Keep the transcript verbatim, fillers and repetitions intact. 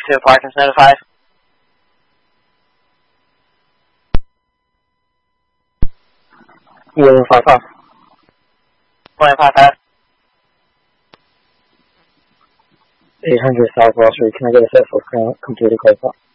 two, Parkins notified. William five five. William five five. eight hundred South Wall Street. Can I get a set for completed call?